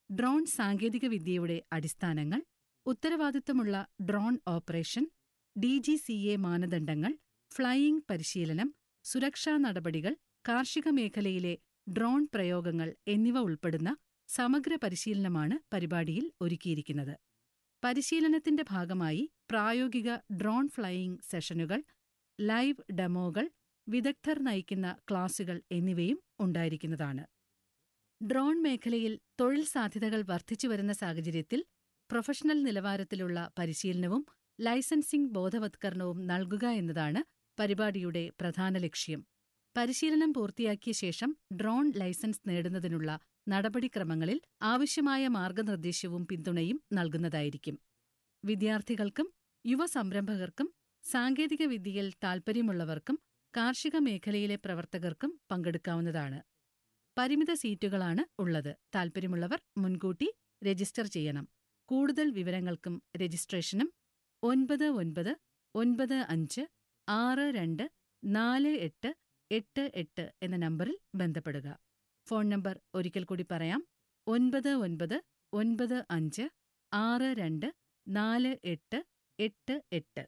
Drone സാങ്കേതികവിദ്യയുടെ അടിസ്ഥാനങ്ങൾ, ഉത്തരവാദിത്തമുള്ള ഡ്രോൺ ഓപ്പറേഷൻ, DGCA മാനദണ്ഡങ്ങൾ, ഫ്ലൈയിംഗ് പരിശീലനം, സുരക്ഷാ നടപടികൾ, കാർഷിക മേഖലയിലെ ഡ്രോൺ പ്രയോഗങ്ങൾ എന്നിവ ഉൾപ്പെടുന്ന സമഗ്ര പരിശീലനമാണ് പരിപാടിയിൽ ഒരുക്കിയിരിക്കുന്നത്. പരിശീലനത്തിന്റെ ഭാഗമായി പ്രായോഗിക ഡ്രോൺ ഫ്ലൈയിംഗ് സെഷനുകൾ, ലൈവ് ഡെമോകൾ, വിദഗ്ധർ നയിക്കുന്ന ക്ലാസുകൾ എന്നിവയും ഉണ്ടായിരിക്കുന്നതാണ്. ഡ്രോൺ മേഖലയിൽ തൊഴിൽ സാധ്യതകൾ വർദ്ധിച്ചുവരുന്ന സാഹചര്യത്തിൽ പ്രൊഫഷണൽ നിലവാരത്തിലുള്ള പരിശീലനവും ലൈസൻസിംഗ് ബോധവത്കരണവും നൽകുക എന്നതാണ് പരിപാടിയുടെ പ്രധാന ലക്ഷ്യം. പരിശീലനം പൂർത്തിയാക്കിയ ശേഷം ഡ്രോൺ ലൈസൻസ് നേടുന്നതിനുള്ള നടപടിക്രമങ്ങളിൽ ആവശ്യമായ മാർഗനിർദ്ദേശവും പിന്തുണയും നൽകുന്നതായിരിക്കും. വിദ്യാർത്ഥികൾക്കും യുവസംരംഭകർക്കും സാങ്കേതികവിദ്യയിൽ താൽപ്പര്യമുള്ളവർക്കും കാർഷിക മേഖലയിലെ പ്രവർത്തകർക്കും പങ്കെടുക്കാവുന്നതാണ്. പരിമിത സീറ്റുകളാണ് ഉള്ളത്. താൽപ്പര്യമുള്ളവർ മുൻകൂട്ടി രജിസ്റ്റർ ചെയ്യണം. കൂടുതൽ വിവരങ്ങൾക്കും രജിസ്ട്രേഷനും 9995624888 എന്ന നമ്പറിൽ ബന്ധപ്പെടുക. ഫോൺ നമ്പർ ഒരിക്കൽ കൂടി പറയാം: 9995624888.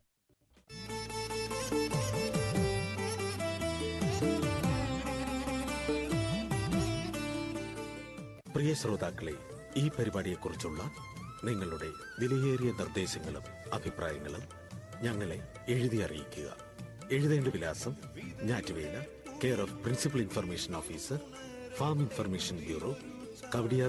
പ്രിയ ശ്രോതാക്കളെ, ഈ പരിപാടിയെക്കുറിച്ചുള്ള നിങ്ങളുടെ വിലയേറിയ നിർദ്ദേശങ്ങളും അഭിപ്രായങ്ങളും ഞങ്ങളെ എഴുതി അറിയിക്കുക. എഴുതേണ്ട വിലാസം: ഞാറ്റുവേല, care of principal information officer, farm information bureau, Kowdiar